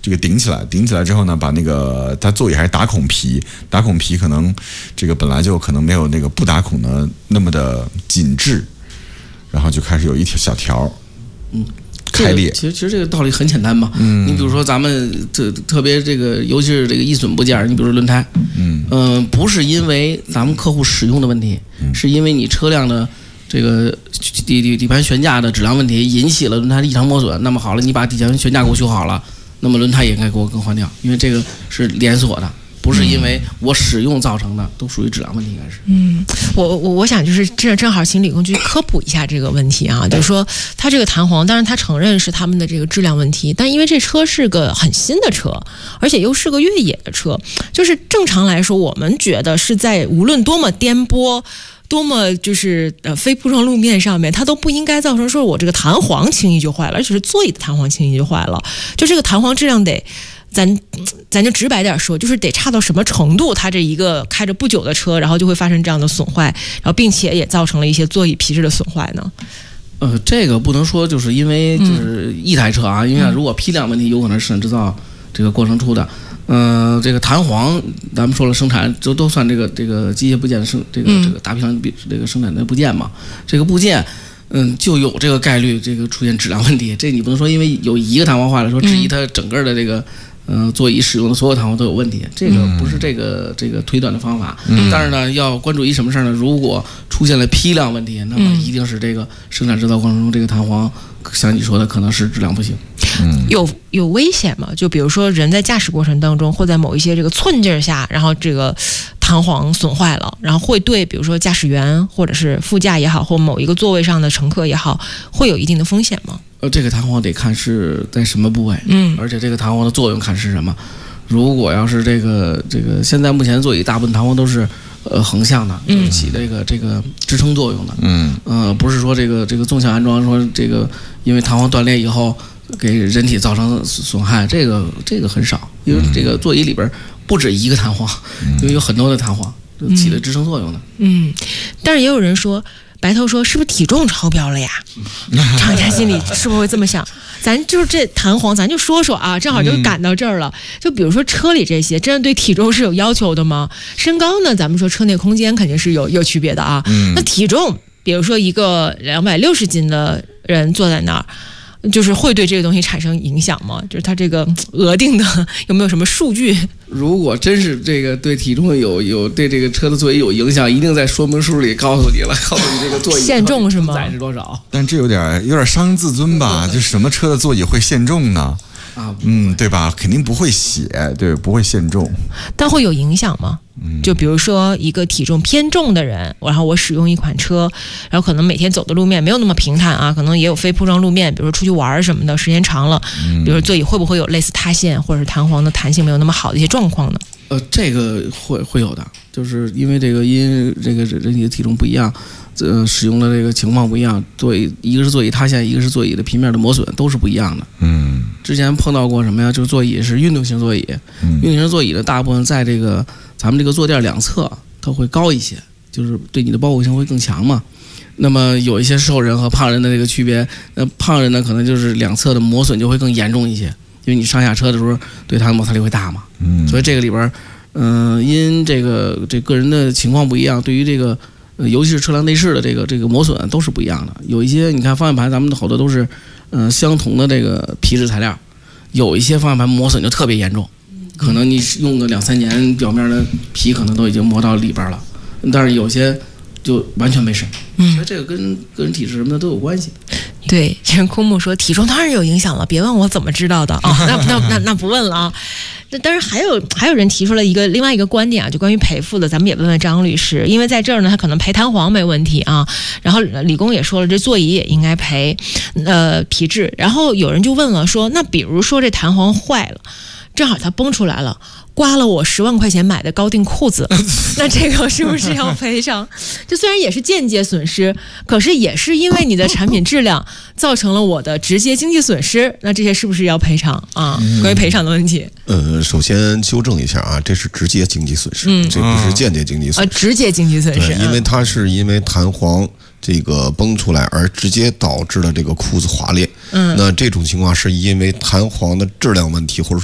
这个顶起来之后呢，把那个它座椅还是打孔皮可能这个本来就可能没有那个不打孔的那么的紧致，然后就开始有一条小条，开裂。 其实这个道理很简单嘛。你比如说咱们特别这个，尤其是这个易损部件，你比如说轮胎，不是因为咱们客户使用的问题，是因为你车辆的这个底盘悬架的质量问题引起了轮胎的异常磨损。那么好了，你把底盘悬架给我修好了，那么轮胎也应该给我更换掉，因为这个是连锁的。不是因为我使用造成的，都属于质量问题，应该是。 我想就是正好请理工局科普一下这个问题啊，就是说它这个弹簧，当然它承认是他们的这个质量问题，但因为这车是个很新的车，而且又是个越野的车，就是正常来说，我们觉得是在无论多么颠簸。多么就是非铺装路面上面，它都不应该造成说我这个弹簧轻易就坏了，而且是座椅的弹簧轻易就坏了。就这个弹簧质量得，咱就直白点说，就是得差到什么程度，它这一个开着不久的车，然后就会发生这样的损坏，然后并且也造成了一些座椅皮质的损坏呢？ 这个不能说就是因为就是一台车啊，因为如果批量问题，有可能是生产制造这个过程出的。这个弹簧，咱们说了生产都算这个机械部件的这个大批量这个生产的部件嘛。这个部件，就有这个概率这个出现质量问题。这你不能说因为有一个弹簧坏了，说质疑它整个的这个座椅使用的所有弹簧都有问题，这个不是这个推断的方法。但是呢，要关注一什么事呢？如果出现了批量问题，那么一定是这个生产制造过程中这个弹簧，像你说的可能是质量不行。 有危险吗？就比如说人在驾驶过程当中，或在某一些这个寸劲儿下，然后这个弹簧损坏了，然后会对比如说驾驶员或者是副驾也好，或某一个座位上的乘客也好，会有一定的风险吗？ 这个弹簧得看是在什么部位，而且这个弹簧的作用看是什么。如果要是这个现在目前座椅大部分弹簧都是横向的，就是起这个支撑作用的，不是说这个纵向安装，说这个因为弹簧断裂以后给人体造成损害，这个很少，因为这个座椅里边不止一个弹簧，因为有很多的弹簧起的支撑作用的。 但是也有人说，白头说是不是体重超标了呀？厂家心里是不是会这么想？咱就是这弹簧，咱就说说啊，正好就赶到这儿了。就比如说车里这些，真的对体重是有要求的吗？身高呢，咱们说车内空间肯定是有区别的啊。那体重，比如说一个260斤的人坐在那儿，就是会对这个东西产生影响吗？就是它这个额定的有没有什么数据？ 如果真是这个对体重有对这个车的座椅有影响，一定在说明书里告诉你了，告诉你这个座椅限重是吗？ 载是多少？ 但这有点伤自尊吧？就什么车的座椅会限重呢？对吧？肯定不会写，对，不会限重。 但会有影响吗？就比如说一个体重偏重的人，然后我使用一款车，然后可能每天走的路面没有那么平坦啊，可能也有非铺装路面，比如说出去玩什么的，时间长了，比如说座椅会不会有类似塌陷或者是弹簧的弹性没有那么好的一些状况呢？ 这个会有的，就是因为因这个人体的体重不一样，使用的这个情况不一样，一个是座椅塌陷，一个是座椅的平面的磨损，都是不一样的。之前碰到过什么呀？就是座椅是运动型座椅，运动型座椅的大部分在这个咱们这个坐垫两侧它会高一些，就是对你的包裹性会更强嘛。那么有一些瘦人和胖人的这个区别，胖人呢可能就是两侧的磨损就会更严重一些，因为你上下车的时候对它的摩擦力会大嘛。所以这个里边，因这个人的情况不一样，对于这个尤其是车辆内饰的这个磨损都是不一样的。有一些你看方向盘，咱们好多都是相同的这个皮质材料，有一些方向盘磨损就特别严重，可能你用个2-3年，表面的皮可能都已经磨到里边了，但是有些就完全没事。所以这个跟个人体质什么的都有关系。 对，这个枯木说体重当然有影响了，别问我怎么知道的啊。那不问了啊。当然还有人提出了另外一个观点啊，就关于赔付的，咱们也问问张律师，因为在这儿呢，他可能赔弹簧没问题啊，然后理工也说了，这座椅也应该赔皮质，然后有人就问了说，那比如说这弹簧坏了，正好它崩出来了，刮了我10万块钱买的高定裤子，那这个是不是要赔偿？就虽然也是间接损失，可是也是因为你的产品质量造成了我的直接经济损失，那这些是不是要赔偿啊？关于赔偿的问题， 首先纠正一下啊，这是直接经济损失，这不是间接经济损失。 直接经济损失， 因为它是因为弹簧这个崩出来而直接导致了这个裤子划裂。那这种情况是因为弹簧的质量问题，或者说